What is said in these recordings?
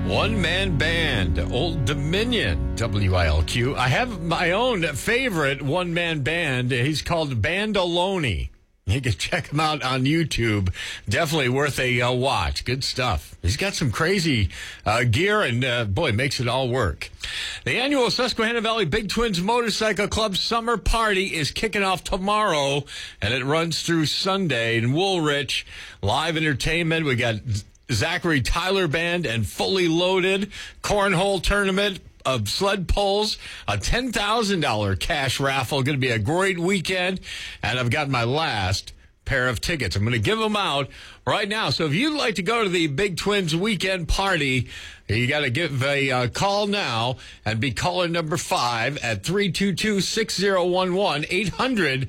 One-man band, Old Dominion, WILQ. I have my own favorite one-man band. He's called Bandoloni. You can check him out on YouTube. Definitely worth a watch. Good stuff. He's got some crazy gear and, boy, makes it all work. The annual Susquehanna Valley Big Twins Motorcycle Club Summer Party is kicking off tomorrow, and it runs through Sunday in Woolrich. Live entertainment. We got Zachary Tyler Band and Fully Loaded, cornhole tournament of sled pulls, a $10,000 cash raffle. Going to be a great weekend, and I've got my last pair of tickets. I'm going to give them out right now. So if you'd like to go to the Big Twins weekend party, you got to give a call now and be caller number 5 at 322-6011,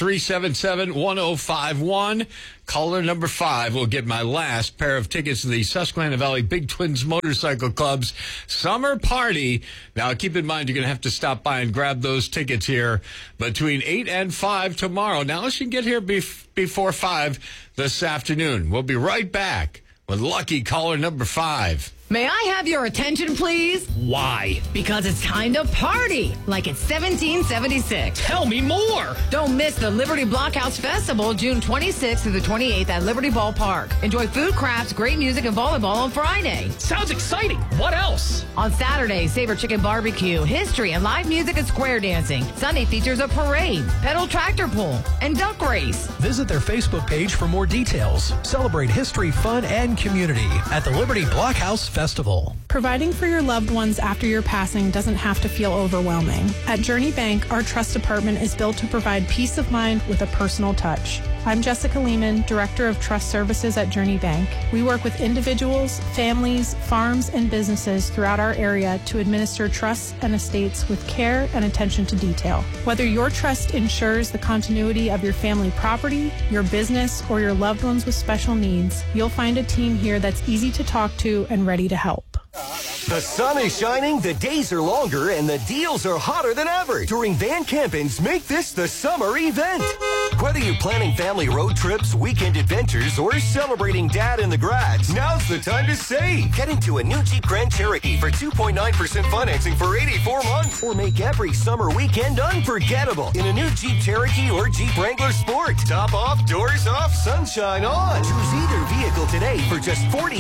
800-377-1051. Caller number 5 will get my last pair of tickets to the Susquehanna Valley Big Twins Motorcycle Club's summer party. Now, keep in mind, you're going to have to stop by and grab those tickets here between 8 and 5 tomorrow. Now, let's get here before 5 this afternoon. We'll be right back with lucky caller number 5. May I have your attention, please? Why? Because it's time to party, like it's 1776. Tell me more. Don't miss the Liberty Blockhouse Festival, June 26th through the 28th at Liberty Ballpark. Enjoy food, crafts, great music, and volleyball on Friday. Sounds exciting. What else? On Saturday, Savor Chicken Barbecue, history, and live music and square dancing. Sunday features a parade, pedal tractor pull, and duck race. Visit their Facebook page for more details. Celebrate history, fun, and community at the Liberty Blockhouse Festival. Providing for your loved ones after your passing doesn't have to feel overwhelming. At Journey Bank, our trust department is built to provide peace of mind with a personal touch. I'm Jessica Lehman, Director of Trust Services at Journey Bank. We work with individuals, families, farms, and businesses throughout our area to administer trusts and estates with care and attention to detail. Whether your trust ensures the continuity of your family property, your business, or your loved ones with special needs, you'll find a team here that's easy to talk to and ready to help. The sun is shining, the days are longer, and the deals are hotter than ever during Van Campen's Make This the Summer event. Whether you're planning family road trips, weekend adventures, or celebrating dad in the garage, now's the time to save. Get into a new Jeep Grand Cherokee for 2.9% financing for 84 months. Or make every summer weekend unforgettable in a new Jeep Cherokee or Jeep Wrangler Sport. Top off, doors off, sunshine on. Choose either vehicle today for just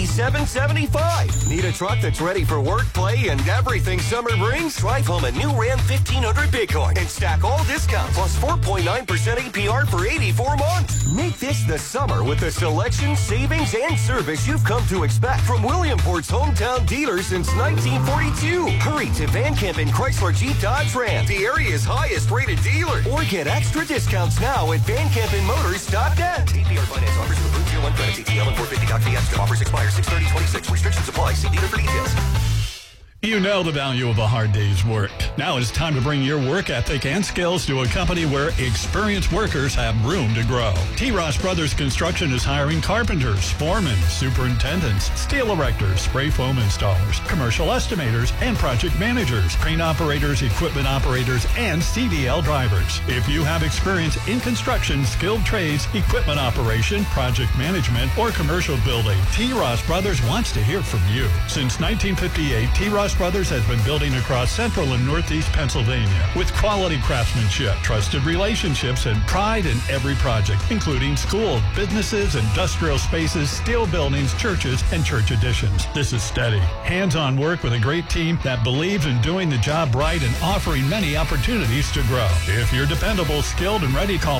$47.75. Need a truck that's ready for work, play, and everything summer brings? Drive home a new Ram 1500 Bighorn and stack all discounts plus 4.9% APR for 84 months. Make this the summer with the selection, savings, and service you've come to expect from Williamport's hometown dealer since 1942. Hurry to Van Campen Chrysler Jeep Dodge Ram, the area's highest rated dealer. Or get extra discounts now at VanCampenMotors.net. APR finance offers with approved Tier 1 credit, ATL and 450 Doc Fiesta. Offers expire 6/30/26. Restrictions apply. See dealer for details. You know the value of a hard day's work. Now it's time to bring your work ethic and skills to a company where experienced workers have room to grow. T. Ross Brothers Construction is hiring carpenters, foremen, superintendents, steel erectors, spray foam installers, commercial estimators, and project managers, crane operators, equipment operators, and CDL drivers. If you have experience in construction, skilled trades, equipment operation, project management, or commercial building, T. Ross Brothers wants to hear from you. Since 1958, T. Ross Brothers has been building across central and northeast Pennsylvania with quality craftsmanship, trusted relationships, and pride in every project, including schools, businesses, industrial spaces, steel buildings, churches, and church additions. This is steady, hands-on work with a great team that believes in doing the job right and offering many opportunities to grow. If you're dependable, skilled, and ready, call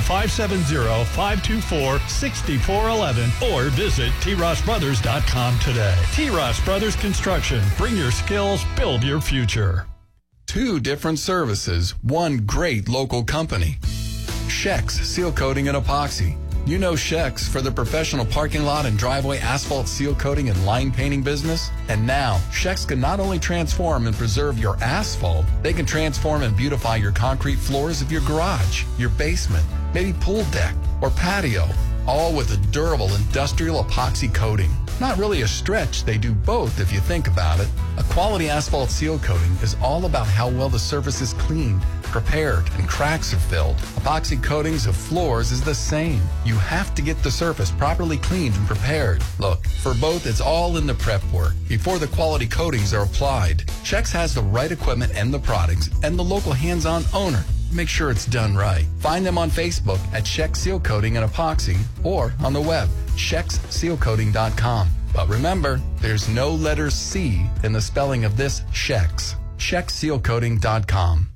570-524-6411 or visit trossbrothers.com today. T. Ross Brothers Construction. Bring your skills, build your future. Two different services, one great local company. Shex Seal Coating and Epoxy. You know Shex for the professional parking lot and driveway asphalt seal coating and line painting business. And now, Shex can not only transform and preserve your asphalt, they can transform and beautify your concrete floors of your garage, your basement, maybe pool deck or patio, all with a durable industrial epoxy coating. Not really a stretch, they do both if you think about it. A quality asphalt seal coating is all about how well the surface is cleaned, prepared, and cracks are filled. Epoxy coatings of floors is the same. You have to get the surface properly cleaned and prepared. Look, for both, it's all in the prep work before the quality coatings are applied. Chex has the right equipment and the products and the local hands-on owner. Make sure it's done right. Find them on Facebook at Chex Seal Coating and Epoxy or on the web, ChexSealCoating.com. But remember, there's no letter C in the spelling of this Chex. ChexSealCoating.com.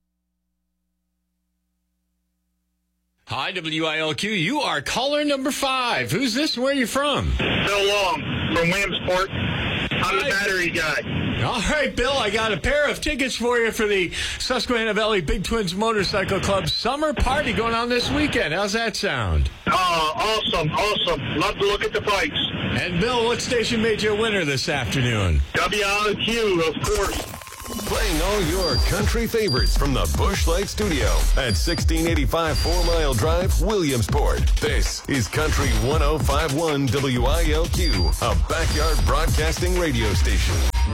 Hi, WILQ. You are caller number 5. Who's this? Where are you from? Bill Long from Williamsport. I'm the battery guy. All right, Bill, I got a pair of tickets for you for the Susquehanna Valley Big Twins Motorcycle Club summer party going on this weekend. How's that sound? Awesome. Love to look at the bikes. And, Bill, what station made you a winner this afternoon? WILQ, of course. Playing all your country favorites from the Busch Light Studio at 1685 4 Mile Drive, Williamsport. This is Country 105.1 WILQ, a backyard broadcasting radio station.